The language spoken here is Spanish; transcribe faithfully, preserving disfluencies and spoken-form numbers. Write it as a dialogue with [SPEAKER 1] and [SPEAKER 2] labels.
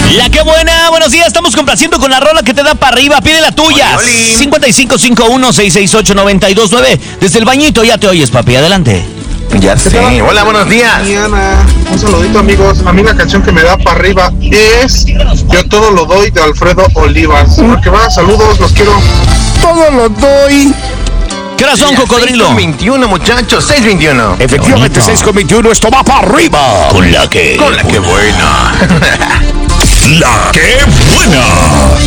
[SPEAKER 1] La que buena, buenos días, estamos complaciendo con la rola que te da para arriba, pide la tuya.
[SPEAKER 2] Oli, oli.
[SPEAKER 1] cincuenta y cinco cincuenta y uno, seiscientos sesenta y ocho, noventa y dos nueve. Desde el bañito ya te oyes, papi, adelante.
[SPEAKER 2] Ya sé. Hola, buenos días.
[SPEAKER 3] Mañana, un saludito, amigos. A mí la canción que me da para arriba es Yo todo lo doy, de Alfredo Olivas. Porque va, saludos, los quiero.
[SPEAKER 4] Todo lo doy.
[SPEAKER 1] ¿Qué horas son, cocodrilo?
[SPEAKER 2] seis veintiuno, muchachos, seis veintiuno.
[SPEAKER 4] Efectivamente, seis con veintiuno, esto va para arriba.
[SPEAKER 1] Con la que...
[SPEAKER 2] Con la que buena.
[SPEAKER 5] La que buena.